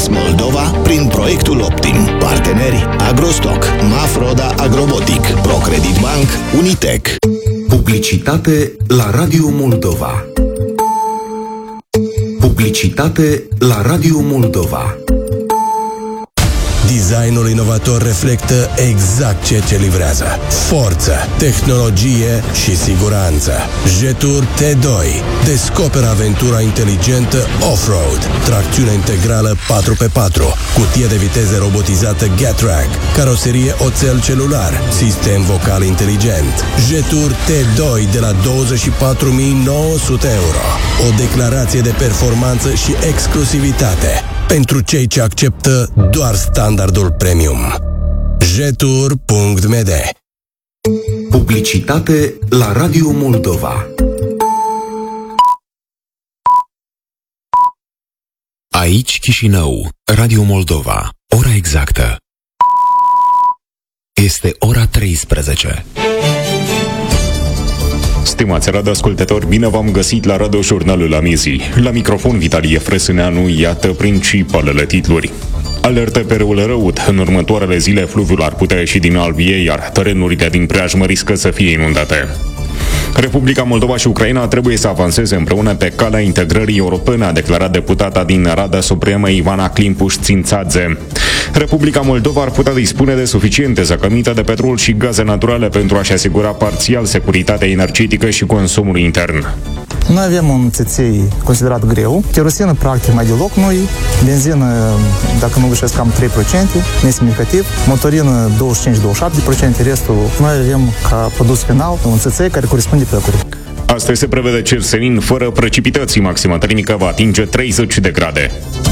Business Moldova prin proiectul Optim. Parteneri Agrostock, Mafroda Agrobotic, Procredit Bank, Unitec. Publicitate la Radio Moldova. Publicitate la Radio Moldova. Designul inovator reflectă exact ceea ce livrează. Forță, tehnologie și siguranță. Jetur T2. Descoperă aventura inteligentă off-road. Tracțiune integrală 4x4. Cutie de viteze robotizată Getrack. Caroserie oțel celular. Sistem vocal inteligent. Jetur T2 de la 24.900 euro. O declarație de performanță și exclusivitate pentru cei ce acceptă doar standardul premium. Jetur.md. Publicitate la Radio Moldova. Aici Chișinău, Radio Moldova. Ora exactă este ora 13. Stimați radioascultători, bine v-am găsit la Radiojurnalul Amiezii. La microfon Vitalie Frăsâneanu, iată principalele titluri. Alertă pe râul Răut. În următoarele zile fluviul ar putea ieși din Albie, iar terenurile din preajmă riscă să fie inundate. Republica Moldova și Ucraina trebuie să avanseze împreună pe calea integrării europene, a declarat deputata din Rada Supremă Ivana Climpuș-Țințadze. Republica Moldova ar putea dispune de suficiente zăcăminte de petrol și gaze naturale pentru a-și asigura parțial securitatea energetică și consumul intern. Noi avem un țeței considerat greu, kerosină practic mai deloc noi, benzină, dacă nu greșesc, cam 3%, nesemnificativ, motorină 25-27%, restul noi avem ca produs final un țeței care corespunde păcurii. Astăzi se prevede cer senin fără precipitații, maxima termică va atinge 30 de grade.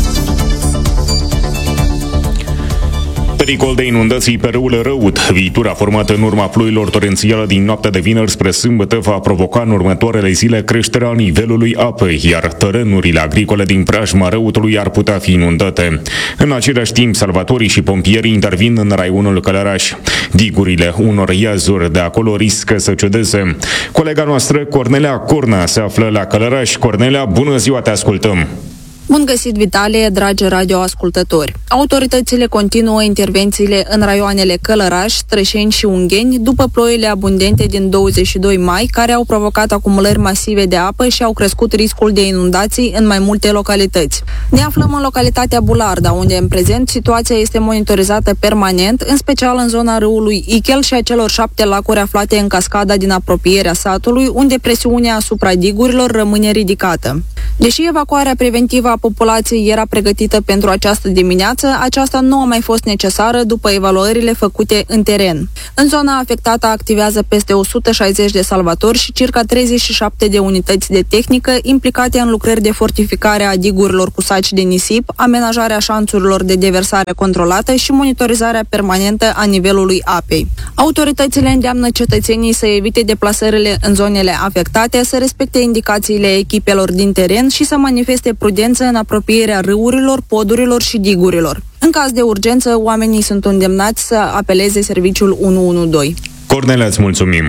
Pericol de inundații pe râul Răut. Viitura formată în urma ploilor torențiale din noaptea de vineri spre sâmbătă va provoca în următoarele zile creșterea nivelului apei, iar terenurile agricole din preajma Răutului ar putea fi inundate. În același timp, salvatorii și pompierii intervin în raionul Călăraș. Digurile unor iazuri de acolo riscă să cedeze. Colega noastră, Cornelia Corna, se află la Călăraș. Cornelia, bună ziua, te ascultăm! Bun găsit, Vitalie, dragi radioascultători! Autoritățile continuă intervențiile în raioanele Călăraș, Trășeni și Ungheni după ploile abundente din 22 mai, care au provocat acumulări masive de apă și au crescut riscul de inundații în mai multe localități. Ne aflăm în localitatea Bularda, unde în prezent situația este monitorizată permanent, în special în zona râului Ichel și a celor 7 lacuri aflate în cascada din apropierea satului, unde presiunea asupra digurilor rămâne ridicată. Deși evacuarea preventivă a populației era pregătită pentru această dimineață, aceasta nu a mai fost necesară după evaluările făcute în teren. În zona afectată activează peste 160 de salvatori și circa 37 de unități de tehnică implicate în lucrări de fortificare a digurilor cu saci de nisip, amenajarea șanțurilor de deversare controlată și monitorizarea permanentă a nivelului apei. Autoritățile îndeamnă cetățenii să evite deplasările în zonele afectate, să respecte indicațiile echipelor din teren și să manifeste prudență în apropierea râurilor, podurilor și digurilor. În caz de urgență, oamenii sunt îndemnați să apeleze serviciul 112. Cornelia, îți mulțumim!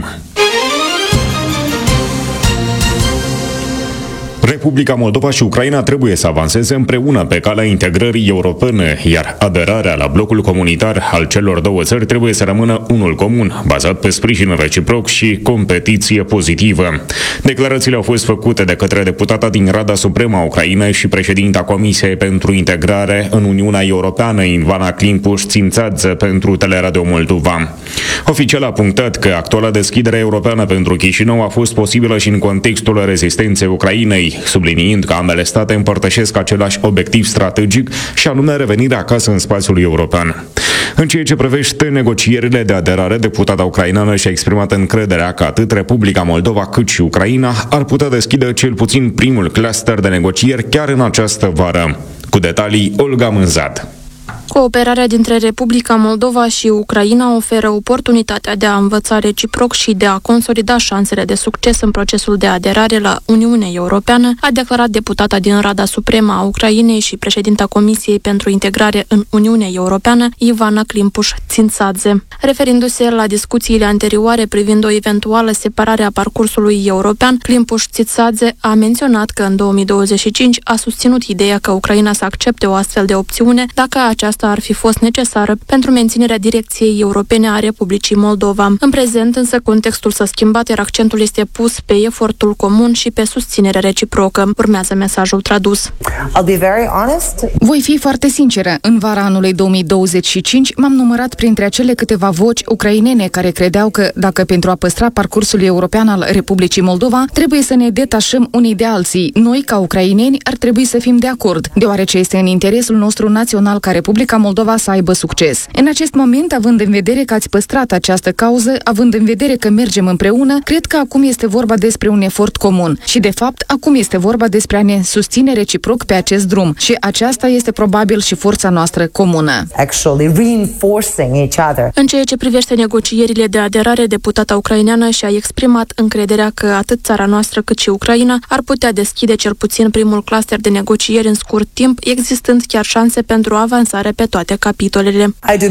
Republica Moldova și Ucraina trebuie să avanseze împreună pe calea integrării europene, iar aderarea la blocul comunitar al celor două țări trebuie să rămână unul comun, bazat pe sprijin reciproc și competiție pozitivă. Declarațiile au fost făcute de către deputata din Rada Supremă a Ucrainei și președinta Comisiei pentru Integrare în Uniunea Europeană, Ivana Climpuș-Țințadze, pentru Teleradio Moldova. Oficial a punctat că actuala deschidere europeană pentru Chișinău a fost posibilă și în contextul rezistenței Ucrainei, subliniind că ambele state împărtășesc același obiectiv strategic și anume revenirea acasă în spațiul european. În ceea ce privește negocierile de aderare, deputata ucraineană și-a exprimat încrederea că atât Republica Moldova cât și Ucraina ar putea deschide cel puțin primul cluster de negocieri chiar în această vară. Cu detalii, Olga Mânzat. Cooperarea dintre Republica Moldova și Ucraina oferă oportunitatea de a învăța reciproc și de a consolida șansele de succes în procesul de aderare la Uniunea Europeană, a declarat deputata din Rada Supremă a Ucrainei și președinta Comisiei pentru Integrare în Uniunea Europeană, Ivana Climpuș-Țințadze. Referindu-se la discuțiile anterioare privind o eventuală separare a parcursului european, Climpuș-Țințadze a menționat că în 2025 a susținut ideea că Ucraina să accepte o astfel de opțiune dacă aceasta ar fi fost necesară pentru menținerea direcției europene a Republicii Moldova. În prezent, însă, contextul s-a schimbat, iar accentul este pus pe efortul comun și pe susținerea reciprocă. Urmează mesajul tradus. Voi fi foarte sinceră. În vara anului 2025 m-am numărat printre acele câteva voci ucrainene care credeau că, dacă pentru a păstra parcursul european al Republicii Moldova, trebuie să ne detașăm unii de alții, noi, ca ucraineni, ar trebui să fim de acord, deoarece este în interesul nostru național ca Republica Moldova să aibă succes. În acest moment, având în vedere că ați păstrat această cauză, având în vedere că mergem împreună, cred că acum este vorba despre un efort comun și, de fapt, acum este vorba despre a ne susține reciproc pe acest drum și aceasta este probabil și forța noastră comună. În ceea ce privește negocierile de aderare, deputata ucraineană și-a exprimat încrederea că atât țara noastră cât și Ucraina ar putea deschide cel puțin primul cluster de negocieri în scurt timp, existând chiar șanse pentru avansare pe toate capitolele.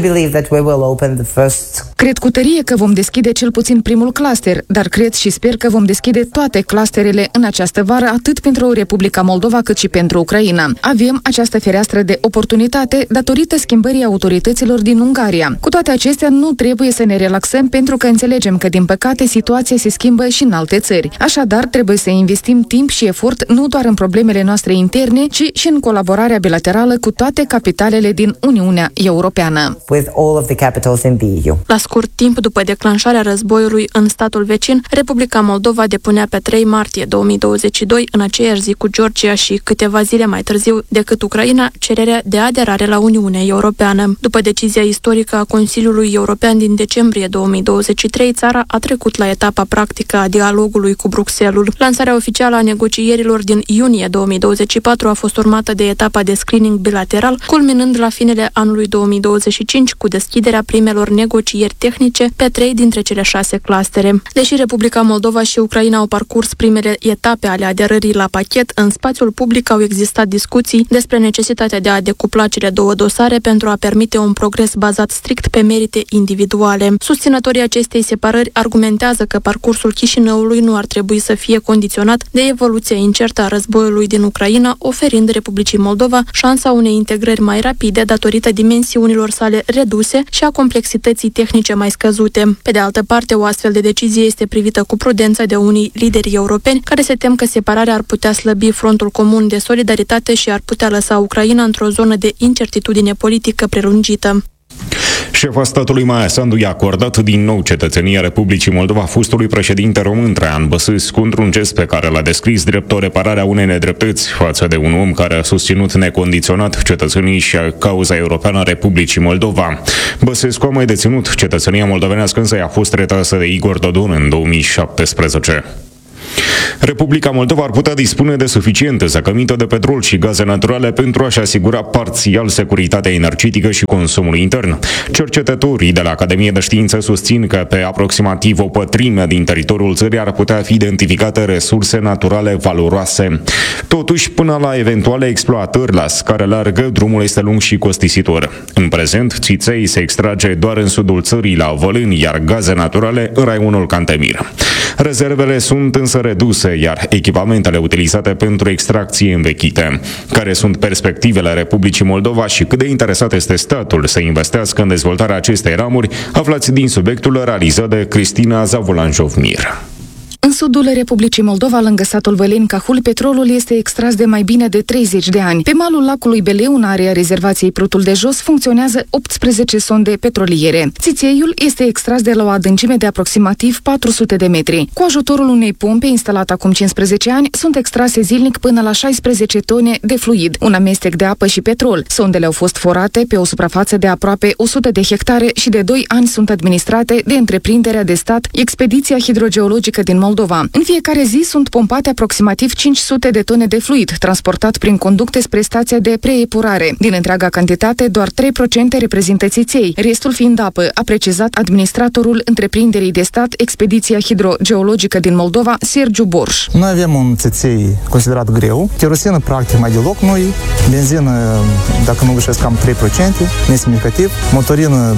Cred cu tărie că vom deschide cel puțin primul cluster, dar cred și sper că vom deschide toate clusterele în această vară, atât pentru Republica Moldova cât și pentru Ucraina. Avem această fereastră de oportunitate datorită schimbării autorităților din Ungaria. Cu toate acestea, nu trebuie să ne relaxăm pentru că înțelegem că, din păcate, situația se schimbă și în alte țări. Așadar, trebuie să investim timp și efort nu doar în problemele noastre interne, ci și în colaborarea bilaterală cu toate capitalele din Uniunea Europeană. La scurt timp după declanșarea războiului în statul vecin, Republica Moldova depunea pe 3 martie 2022, în aceeași zi cu Georgia și câteva zile mai târziu decât Ucraina, cererea de aderare la Uniunea Europeană. După decizia istorică a Consiliului European din decembrie 2023, țara a trecut la etapa practică a dialogului cu Bruxelles. Lansarea oficială a negocierilor din iunie 2024 a fost urmată de etapa de screening bilateral, culminând la finele anului 2025 cu deschiderea primelor negocieri tehnice pe 3 dintre cele 6 clustere. Deși Republica Moldova și Ucraina au parcurs primele etape ale aderării la pachet, în spațiul public au existat discuții despre necesitatea de a decupla cele două dosare pentru a permite un progres bazat strict pe merite individuale. Susținătorii acestei separări argumentează că parcursul Chișinăului nu ar trebui să fie condiționat de evoluția incertă a războiului din Ucraina, oferind Republicii Moldova șansa unei integrări mai rapide datorită dimensiunilor sale reduse și a complexității tehnice mai scăzute. Pe de altă parte, o astfel de decizie este privită cu prudență de unii lideri europeni care se tem că separarea ar putea slăbi frontul comun de solidaritate și ar putea lăsa Ucraina într-o zonă de incertitudine politică prelungită. Șefa statului Maia Sandu i-a acordat din nou cetățenia Republicii Moldova fostului președinte român Traian Băsescu într-un gest pe care l-a descris drept o reparare a unei nedreptăți față de un om care a susținut necondiționat cetățenii și cauza europeană a Republicii Moldova. Băsescu a mai deținut cetățenia moldovenească, însă i-a fost retrasă de Igor Dodon în 2017. Republica Moldova ar putea dispune de suficientă zăcămintă de petrol și gaze naturale pentru a-și asigura parțial securitatea energetică și consumul intern. Cercetătorii de la Academie de Științe susțin că pe aproximativ o pătrime din teritoriul țării ar putea fi identificate resurse naturale valoroase. Totuși, până la eventuale exploatări la scară largă, drumul este lung și costisitor. În prezent, țiței se extrage doar în sudul țării, la Vălâni, iar gaze naturale în raionul Cantemir. Rezervele sunt însă reduse, iar echipamentele utilizate pentru extracție învechite. Care sunt perspectivele Republicii Moldova și cât de interesat este statul să investească în dezvoltarea acestei ramuri, aflați din subiectul realizat de Cristina Zavolan-Jovnir. În sudul Republicii Moldova, lângă satul Văleni-Cahul, petrolul este extras de mai bine de 30 de ani. Pe malul lacului Beleu, în area rezervației Prutul de Jos, funcționează 18 sonde petroliere. Țițeiul este extras de la o adâncime de aproximativ 400 de metri. Cu ajutorul unei pompe instalate acum 15 ani, sunt extrase zilnic până la 16 tone de fluid, un amestec de apă și petrol. Sondele au fost forate pe o suprafață de aproape 100 de hectare și de 2 ani sunt administrate de întreprinderea de stat Expediția Hidrogeologică din Moldova, Moldova. În fiecare zi sunt pompate aproximativ 500 de tone de fluid, transportat prin conducte spre stația de preepurare. Din întreaga cantitate, doar 3% reprezintă țiței, restul fiind apă, a precizat administratorul întreprinderii de stat Expediția Hidrogeologică din Moldova, Sergiu Borș. Noi avem un țiței considerat greu, kerosină practic mai deloc noi, benzină, dacă nu greșesc, cam 3%, nesemnificativ, motorină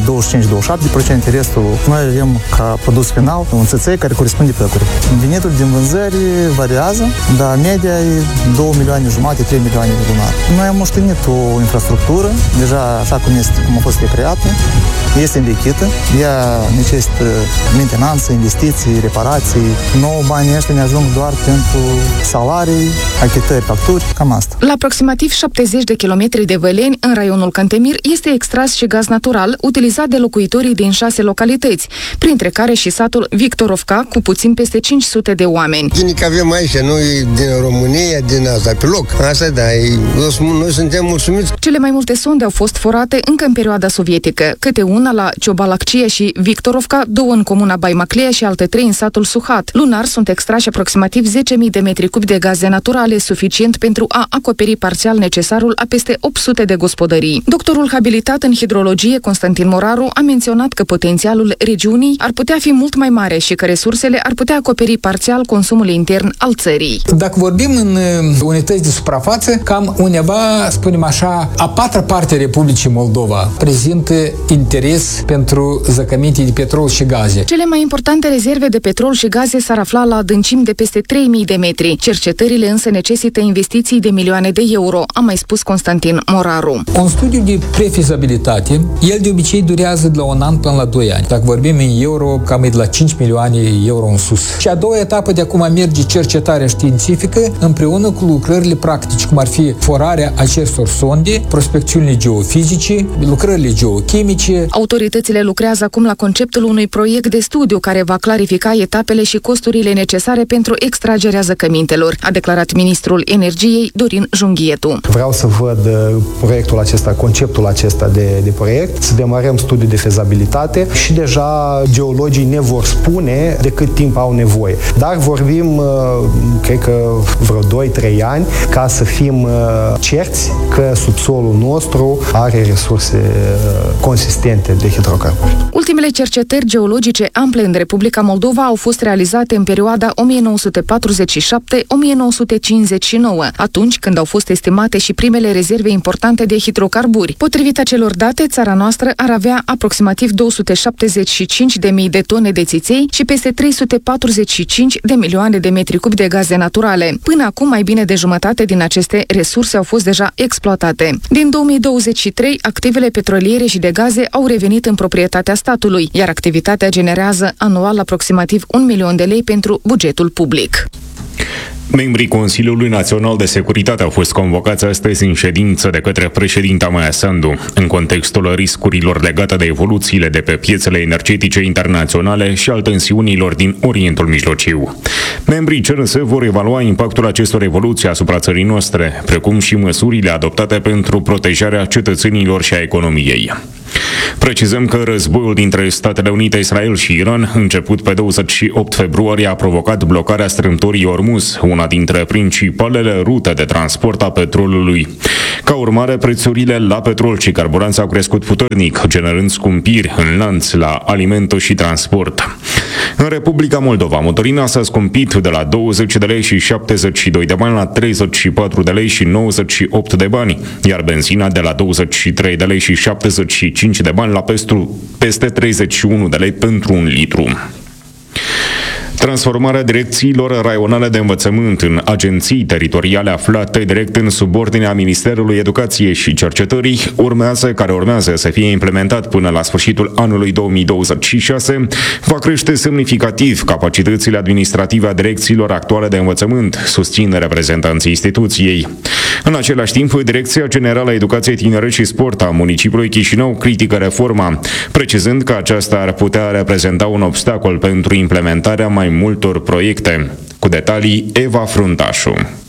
25-27%, restul noi avem ca produs final un țiței care corespunde păcuri. Venitul din vânzări variază, dar media e 2 milioane jumate, 3 milioane lunar. Noi am moștenit o infrastructură, deja așa cum a fost recreată, este învechită, ea necesită mentenanță, investiții, reparații. Nouă banii ăștia ne ajung doar pentru salarii, achitări, facturi, cam asta. La aproximativ 70 de kilometri de Văleni, în raionul Cantemir, este extras și gaz natural, utilizat de locuitorii din 6 localități, printre care și satul Victorovca, cu puțin peste 500 de oameni. Chinic avem aici, noi din România, din asta, pe loc. Asta da, noi suntem mulțumiți. Cele mai multe sonde au fost forate încă în perioada sovietică, câte una la Ciobalacia și Victorovca, 2 în comuna Baimaclea și alte 3 în satul Suhat. Lunar sunt extrași aproximativ 10.000 de metri cubi de gaze naturale, suficient pentru a acoperi parțial necesarul a peste 800 de gospodării. Doctorul habilitat în hidrologie, Constantin Moraru, a menționat că potențialul regiunii ar putea fi mult mai mare și că resursele ar putea acoperi parțial consumul intern al țării. Dacă vorbim în unități de suprafață, cam undeva, spunem așa, a 4-a parte a Republicii Moldova prezintă interes pentru zăcăminte de petrol și gaze. Cele mai importante rezerve de petrol și gaze s-ar afla la adâncimi de peste 3.000 de metri. Cercetările însă necesită investiții de milioane de euro, a mai spus Constantin Moraru. Un studiu de prefizabilitate, el de obicei durează de la 1 an până la 2 ani. Dacă vorbim în euro, cam e de la 5 milioane euro în sus. Și a doua etapă de acum merge cercetarea științifică împreună cu lucrările practice, cum ar fi forarea acestor sonde, prospecțiunile geofizice, lucrările geochimice. Autoritățile lucrează acum la conceptul unui proiect de studiu care va clarifica etapele și costurile necesare pentru extragerea zăcămintelor, a declarat ministrul energiei Dorin Junghietu. Vreau să văd proiectul acesta, conceptul acesta de proiect, să demarăm studiul de fezabilitate și deja geologii ne vor spune de cât timp au nevoie. Dar vorbim, cred că vreo 2-3 ani, ca să fim cerți că subsolul nostru are resurse consistente de hidrocarburi. Ultimele cercetări geologice ample în Republica Moldova au fost realizate în perioada 1947-1959, atunci când au fost estimate și primele rezerve importante de hidrocarburi. Potrivit acelor date, țara noastră ar avea aproximativ 275.000 de tone de țiței și peste 345 de milioane de metri cubi de gaze naturale. Până acum, mai bine de jumătate din aceste resurse au fost deja exploatate. Din 2023, activele petroliere și de gaze au revenit în proprietatea statului, iar activitatea generează anual aproximativ 1 milion de lei pentru bugetul public. Membrii Consiliului Național de Securitate au fost convocați astăzi în ședință de către președinta Maia Sandu, în contextul riscurilor legate de evoluțiile de pe piețele energetice internaționale și al tensiunilor din Orientul Mijlociu. Membrii CNS vor evalua impactul acestor evoluții asupra țării noastre, precum și măsurile adoptate pentru protejarea cetățenilor și a economiei. Precizăm că războiul dintre Statele Unite, Israel și Iran, început pe 28 februarie, a provocat blocarea strâmtorii Ormuz, una dintre principalele rute de transport a petrolului. Ca urmare, prețurile la petrol și carburanți au crescut puternic, generând scumpiri în lanț la alimente și transport. În Republica Moldova, motorina s-a scumpit de la 20 de lei și 72 de bani la 34 de lei și 98 de bani, iar benzina de la 23 de lei și 75 de bani la peste 31 de lei pentru un litru. Transformarea direcțiilor raionale de învățământ în agenții teritoriale aflate direct în subordinea Ministerului Educației și Cercetării care urmează să fie implementat până la sfârșitul anului 2026, va crește semnificativ capacitățile administrative a direcțiilor actuale de învățământ, susțin reprezentanții instituției. În același timp, Direcția Generală a Educației, Tineret și Sport a municipiului Chișinău critică reforma, precizând că aceasta ar putea reprezenta un obstacol pentru implementarea mai multor proiecte. Cu detalii, Eva Fruntașu.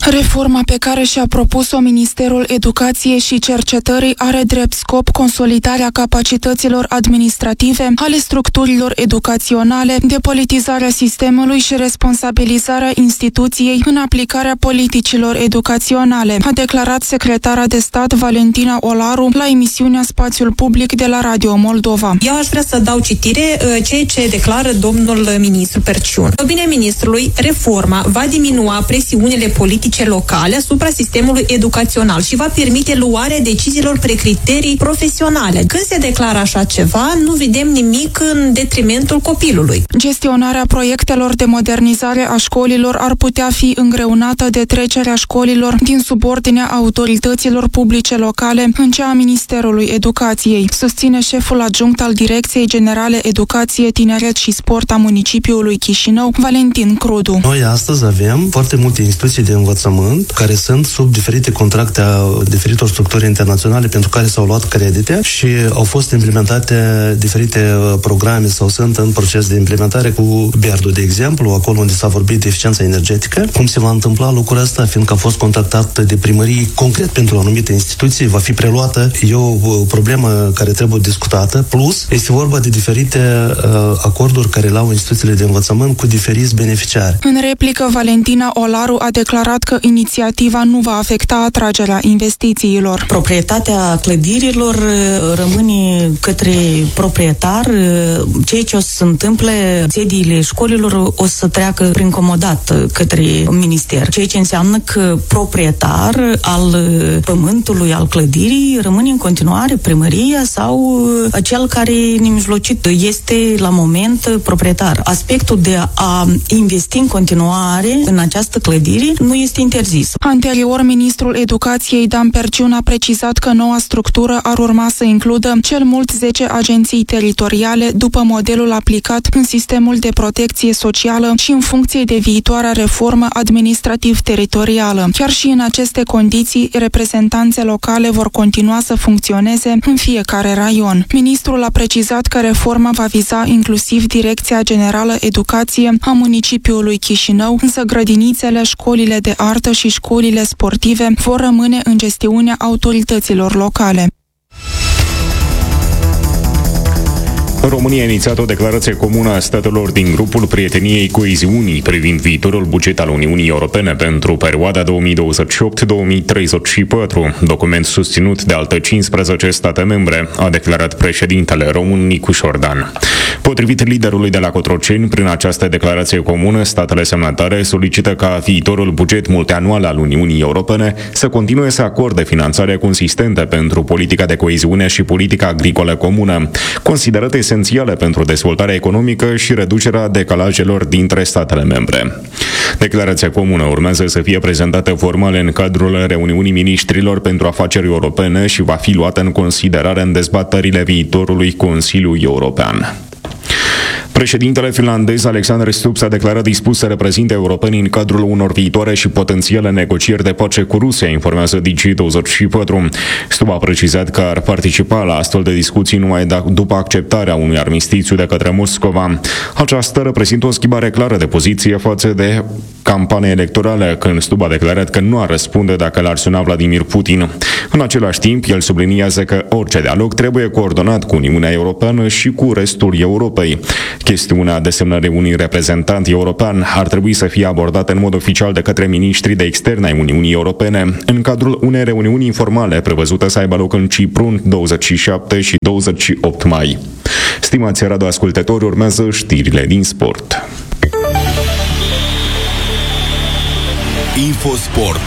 Reforma pe care și-a propus-o Ministerul Educației și Cercetării are drept scop consolidarea capacităților administrative ale structurilor educaționale, depolitizarea sistemului și responsabilizarea instituției în aplicarea politicilor educaționale, a declarat secretara de stat Valentina Olaru la emisiunea Spațiul Public de la Radio Moldova. Eu aș vrea să dau citire ceea ce declară domnul ministru Perciun. În opinia ministrului, reforma va diminua presiunile politice locale asupra sistemului educațional și va permite luarea deciziilor pe criterii profesionale. Când se declară așa ceva, nu vedem nimic în detrimentul copilului. Gestionarea proiectelor de modernizare a școlilor ar putea fi îngreunată de trecerea școlilor din subordinea autorităților publice locale în cea a Ministerului Educației, susține șeful adjunct al Direcției Generale Educație, Tineret și Sport a municipiului Chișinău, Valentin Crudu. Noi astăzi avem foarte multe instituții de învățământ care sunt sub diferite contracte a diferitor structuri internaționale pentru care s-au luat credite și au fost implementate diferite programe sau sunt în proces de implementare cu BERD-ul, de exemplu, acolo unde s-a vorbit de eficiența energetică. Cum se va întâmpla lucrul ăsta, fiindcă a fost contactat de primării concret pentru o anumită instituție, va fi preluată, e o problemă care trebuie discutată, plus este vorba de diferite acorduri care le au instituțiile de învățământ cu diferiți beneficiari. În replică, Valentina Olaru a declarat că inițiativa nu va afecta atragerea investițiilor. Proprietatea clădirilor rămâne către proprietar. Ceea ce o să se întâmple, sediile școlilor o să treacă prin comodat către minister. Ceea ce înseamnă că proprietar al pământului, al clădirii, rămâne în continuare primăria sau cel care nemijlocit este la moment proprietar. Aspectul de a investi în continuare în această clădire nu este interzis. Anterior, ministrul Educației Dan Perciun a precizat că noua structură ar urma să includă cel mult 10 agenții teritoriale după modelul aplicat în sistemul de protecție socială și în funcție de viitoarea reformă administrativ-teritorială. Chiar și în aceste condiții, reprezentanțe locale vor continua să funcționeze în fiecare raion. Ministrul a precizat că reforma va viza inclusiv Direcția Generală Educație a municipiului Chișinău, însă grădinițele, școlile de artă și școlile sportive vor rămâne în gestiunea autorităților locale. România a inițiat o declarație comună a statelor din grupul Prieteniei Coeziunii privind viitorul buget al Uniunii Europene pentru perioada 2028-2034, document susținut de alte 15 state membre, a declarat președintele român Nicu Șordan. Potrivit liderului de la Cotroceni, prin această declarație comună, statele semnatare solicită ca viitorul buget multianual al Uniunii Europene să continue să acorde finanțare consistentă pentru politica de coeziune și politica agricolă comună, considerate esențiale pentru dezvoltarea economică și reducerea decalajelor dintre statele membre. Declarația comună urmează să fie prezentată formal în cadrul reuniunii miniștrilor pentru afaceri europene și va fi luată în considerare în dezbaterile viitorului Consiliu European. Președintele finlandez Alexander Stubb s-a declarat dispus să reprezinte europenii în cadrul unor viitoare și potențiale negocieri de pace cu Rusia, informează Digi24. Stubb a precizat că ar participa la astfel de discuții numai după acceptarea unui armistițiu de către Moscova. Aceasta reprezintă o schimbare clară de poziție față de campania electorală, când Stubb a declarat că nu ar răspunde dacă l-ar suna Vladimir Putin. În același timp, el subliniază că orice dialog trebuie coordonat cu Uniunea Europeană și cu restul Europei. Chestiunea desemnării unui reprezentant european ar trebui să fie abordată în mod oficial de către miniștrii de externe ai Uniunii Europene, în cadrul unei reuniuni informale prevăzute să aibă loc în Cipru în 27 și 28 mai. Stimați radioascultători, urmează știrile din sport. Infosport.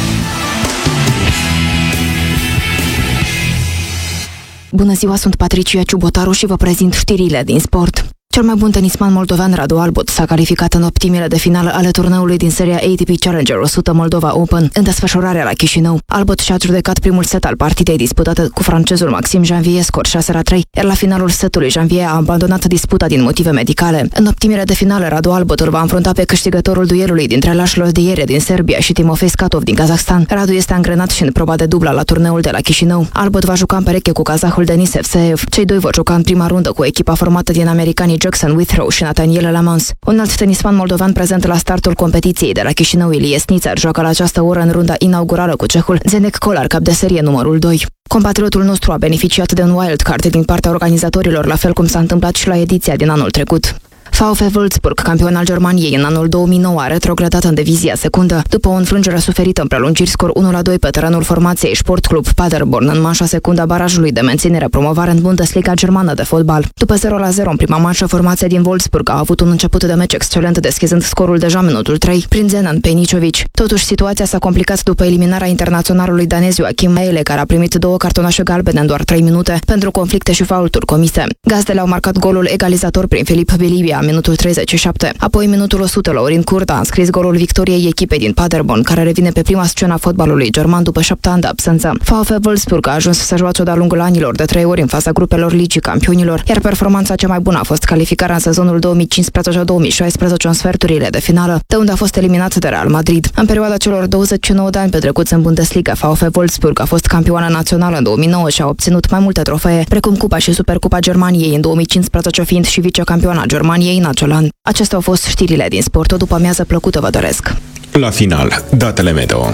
Bună ziua, sunt Patricia Ciubotaru și vă prezint știrile din sport. Cel mai bun tenisman moldovean Radu Albot s-a calificat în optimile de finală ale turneului din seria ATP Challenger 100 Moldova Open în desfășurare la Chișinău. Albot și-a judecat primul set al partidei disputată cu francezul Maxim Janvier, scor 6-3, iar la finalul setului Janvier a abandonat disputa din motive medicale. În optimile de finală, Radu Albot îl va înfrunta pe câștigătorul duelului dintre Laszlo Diere din Serbia și Timofei Skatov din Kazahstan. Radu este angrenat și în proba de dubla la turneul de la Chișinău. Albot va juca în pereche cu kazahul Denis Evseev. Cei doi vor juca în prima rundă cu echipa formată din americanii Jackson Withrow și Nathaniel Lamans. Un alt tenisman moldovan prezent la startul competiției de la Chișinău, Ilie Snițar, joacă la această oră în runda inaugurală cu cehul Zdeněk Kolar, cap de serie numărul 2. Compatriotul nostru a beneficiat de un wildcard din partea organizatorilor, la fel cum s-a întâmplat și la ediția din anul trecut. VfL Wolfsburg, campion al Germaniei în anul 2009, a retrogradat în divizia secundă după o înfrângere suferită în prelungiri, scor 1-2 pe terenul formației Sportclub Paderborn în manșa secundă a barajului de menținere promovare în Bundesliga germană de fotbal. După 0-0 în prima manșă, formația din Wolfsburg a avut un început de meci excelent, deschizând scorul deja minutul 3 prin Zenan Penicovic. Totuși, situația s-a complicat după eliminarea internaționalului danez Joachim Meile, care a primit 2 cartonașe galbene în doar 3 minute pentru conflicte și faulturi comise. Gazdele au marcat golul egalizator prin Filip Bilibia, minutul 37. Apoi, minutul 100, Laurin Curda a înscris golul victoriei echipei din Paderborn, care revine pe prima scenă a fotbalului german după 7 ani de absență. VfL Wolfsburg a ajuns să joace de-a lungul anilor de 3 ori în faza grupelor Ligii Campionilor, iar performanța cea mai bună a fost calificarea în sezonul 2015-2016 în sferturile de finală, de unde a fost eliminat de Real Madrid. În perioada celor 29 de ani petrecuți în Bundesliga, VfL Wolfsburg a fost campioană națională în 2009 și a obținut mai multe trofee, precum Cupa și Supercupa Germaniei în 2015, fiind și vicecampioana Germaniei în acel an. Acestea au fost știrile din sport. O după amiază plăcută vă doresc. La final, datele meteo.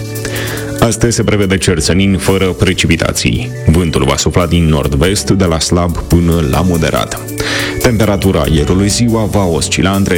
Astăzi se prevede cerțănini fără precipitații. Vântul va sufla din nord-vest, de la slab până la moderat. Temperatura aerului ziua va oscila între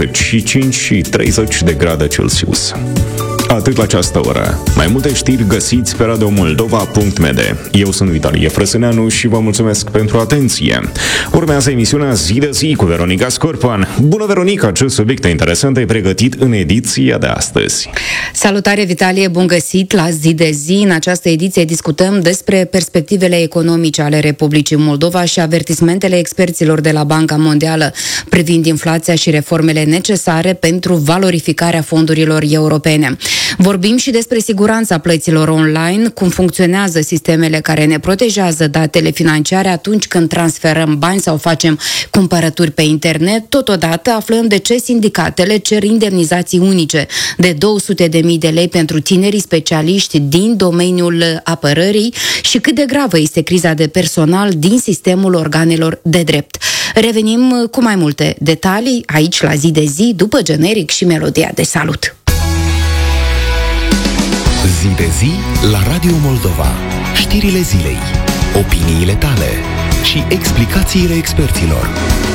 25 și 30 de grade Celsius. Atât la această oră. Mai multe știri găsiți pe radiomoldova.md. Eu sunt Vitalie Frăsâneanu și vă mulțumesc pentru atenție. Urmează emisiunea Zi de Zi cu Veronica Scorpan. Bună, Veronica! Ce subiecte interesante ai pregătit în ediția de astăzi? Salutare, Vitalie! Bun găsit la Zi de Zi! În această ediție discutăm despre perspectivele economice ale Republicii Moldova și avertismentele experților de la Banca Mondială privind inflația și reformele necesare pentru valorificarea fondurilor europene. Vorbim și despre siguranța plăților online, cum funcționează sistemele care ne protejează datele financiare atunci când transferăm bani sau facem cumpărături pe internet. Totodată aflăm de ce sindicatele cer indemnizații unice de 200.000 de lei pentru tinerii specialiști din domeniul apărării și cât de gravă este criza de personal din sistemul organelor de drept. Revenim cu mai multe detalii aici la Zi de Zi, după generic și melodia de salut. Zi de Zi la Radio Moldova. Știrile zilei, opiniile tale și explicațiile experților.